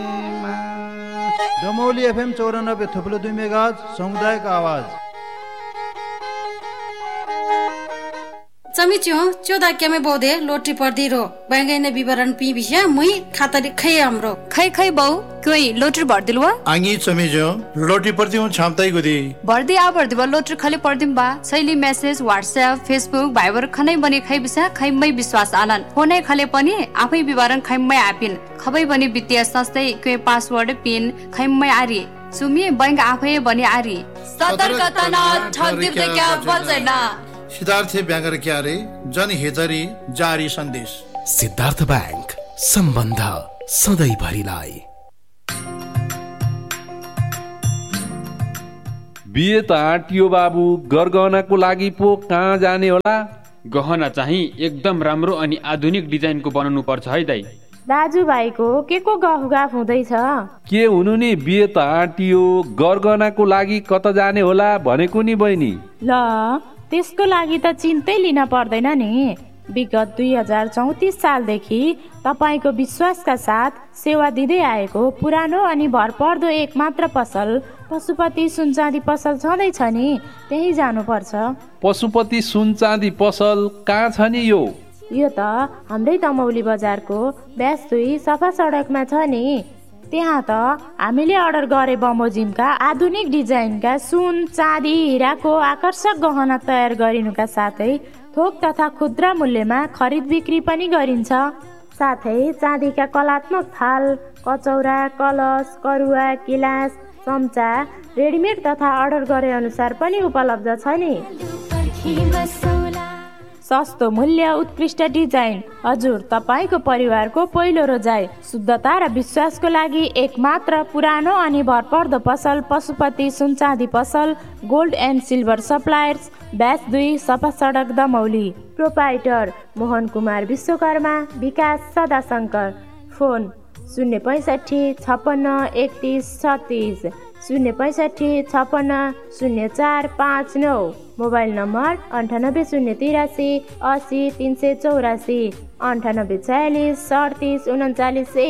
Damauli FM 94.2 megahertz समुदायको आवाज चमिच्यो चोदा केमे बोधे lottery पर्दी रो बैंगैने विवरण पी बिया मुई खातरी खै हाम्रो खै बहु कोइ लोट्री भर्दिलवा आङी चमिज्यो लोट्री पर्दी हूं छामताई गुदी भर्दी आ भर्दी बा लोट्री खाली पर्दिम बा शैली मेसेज व्हाट्सएप फेसबुक भाइबर खनै बने खै बिसा खैमै विश्वास आलन फोनै खले पनि आफै विवरण खैमै आपिन खबै बने वित्तीय संस्थै कोइ पासवर्ड पिन खैमै आरी सुमी बैंक आफै बने आरी सतर्कता न ठग्दिम त क्या बल्दैन सिद्धार्थ ब्याङ्क क्यारे जनहितरी जारी सन्देश। सिद्धार्थ ब्याङ्क सम्बन्ध सधैँभरिलाई। बिहे त आँटियो बाबु, गरगहनाको लागि पो कहाँ जाने होला? गहना चाहिँ एकदम राम्रो अनि आधुनिक डिजाइनको बनाउनु पर्छ है दाइ। दाजुभाइको के को गफ हुँदैछ? के हुनु नि, बिहे त आँटियो, गरगहनाको लागि कता जाने होला भनेको नि बहिनी। ल त्यसको लागि त चिन्तै लिन पर्दैन नि। विगत 2034 सालदेखि तपाईको विश्वासका साथ सेवा दिँदै आएको पुरानो अनि भरपर्दो एक मात्र पसल पशुपति सुन चाँदी पसल छँदैछ नि, त्यही जानुपर्छ। पशुपति सुन चाँदी पसल कहाँ छ नि? यो त हाम्रै दमौली बजारको ब्यास 2 सफा सडकमा छ नि। त्यहाँ त हामीले अर्डर गरे बमोजिमका आधुनिक डिजाइनका सुन चाँदी हिराको आकर्षक गहना तयार गरिनुका साथै थोक तथा खुद्रा मूल्यमा खरिद बिक्री पनि गरिन्छ। साथै चाँदीका कलात्मक थाल, कचौरा, कलश, करुवा, गिलास, चम्चा रेडिमेड तथा अर्डर गरे अनुसार पनि उपलब्ध छ नि। सस्तो मूल्य, उत्कृष्ट डिजाइन, हजुर तपाईको परिवारको पहिलो रोजाइ। शुद्धता र विश्वासको लागि एक मात्र पुरानो अनि भरपर्दो पसल पशुपति सुन चाँदी पसल, gold and silver suppliers, bash 2 सफा सडक दमौली। प्रोपाइटर मोहन कुमार विश्वकर्मा, विकास सदाशंकर। फोन 065 56 31 36 065 56 0459। Mobile number 98 083 80 384 98 46 38 39।